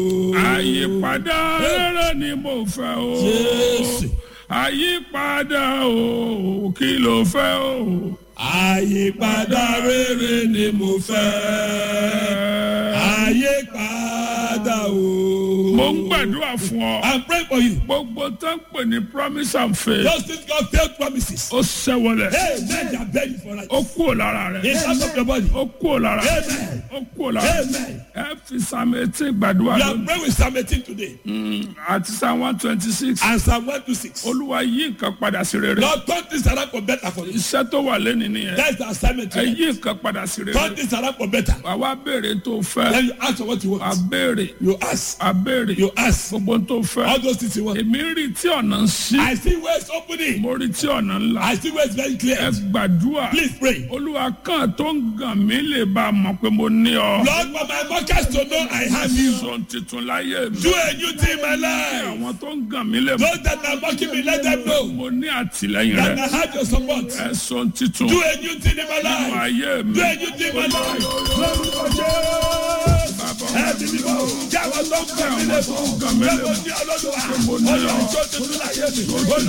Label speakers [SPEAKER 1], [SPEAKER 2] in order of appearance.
[SPEAKER 1] Àyípadà rere ni mo fẹ́ o.
[SPEAKER 2] Jésù.
[SPEAKER 1] Àyípadà o, kí ló fẹ́ o?
[SPEAKER 2] Àyípadà rere ni mo fẹ́. Àyípadà o.
[SPEAKER 1] Mo ń gbàdúrà fún ọ.
[SPEAKER 2] I'm praying for you.
[SPEAKER 1] Gbogbo tó ń pè ní promise and faith.
[SPEAKER 2] Those things God failed promises.
[SPEAKER 1] Ó ṣẹ́wọlẹ̀.
[SPEAKER 2] Hey, men are begging for it.
[SPEAKER 1] Ó kúrò lára rẹ̀.
[SPEAKER 2] In terms of your body.
[SPEAKER 1] Ó kúrò lára rẹ̀.
[SPEAKER 2] Amen.
[SPEAKER 1] Ó kúrò lára rẹ̀.
[SPEAKER 2] Amen.
[SPEAKER 1] Ẹ fi Psalm 18 gbàdúrà
[SPEAKER 2] You are
[SPEAKER 1] lónìí.
[SPEAKER 2] praying with Psalm 18 today.
[SPEAKER 1] Àti Psalm 126.
[SPEAKER 2] And Psalm 126.
[SPEAKER 1] Olúwa yí nǹkan padà sí rere.
[SPEAKER 2] Lord, turn this around for better for you.
[SPEAKER 1] Iṣẹ́ tó wà lẹ́ni nìyẹn.
[SPEAKER 2] That's the assignment
[SPEAKER 1] Ẹ
[SPEAKER 2] today.
[SPEAKER 1] yí nǹkan padà sí
[SPEAKER 2] Turn
[SPEAKER 1] rere.
[SPEAKER 2] this around for better.
[SPEAKER 1] Àwa béèrè tó fẹ́.
[SPEAKER 2] Then you ask for what you
[SPEAKER 1] A
[SPEAKER 2] want.
[SPEAKER 1] béèrè.
[SPEAKER 2] You ask.
[SPEAKER 1] A béèrè.
[SPEAKER 2] You ask.
[SPEAKER 1] Gbogbo tó fẹ́.
[SPEAKER 2] All those things you want.
[SPEAKER 1] Èmi rí tí ọ̀nà ń ṣí.
[SPEAKER 2] I see ways opening.
[SPEAKER 1] Mo rí tí ọ̀nà ń là.
[SPEAKER 2] I see ways very
[SPEAKER 1] Ẹ
[SPEAKER 2] clear.
[SPEAKER 1] gbàdúrà.
[SPEAKER 2] Please pray.
[SPEAKER 1] Olúwa kan tó ń gàn mí lè bá a mọ̀ pé mo ní ọ.
[SPEAKER 2] Lord, for my mockers to know I have you.
[SPEAKER 1] Sọ̀n tuntun láyé mi.
[SPEAKER 2] Do a new thing in my life.
[SPEAKER 1] Àwọn tó ń gàn mí lè mọ̀.
[SPEAKER 2] Those that are mocking me, let them know
[SPEAKER 1] Mo ní àtìlẹ́yìn
[SPEAKER 2] that
[SPEAKER 1] rẹ.
[SPEAKER 2] I have your support.
[SPEAKER 1] Ẹ sọ̀n tuntun.
[SPEAKER 2] Do a new thing in my
[SPEAKER 1] Nínú
[SPEAKER 2] life.
[SPEAKER 1] ayé mi.
[SPEAKER 2] Do a new thing in my life. Lórúkọ Jésù. Ẹbí mi bọ̀. Jẹ́ àwọn tó ń gàn mí lè mọ̀. Lọ́wọ́ ní ọlọ́dún wa. Ọlọ́run tó tuntun láyé mi.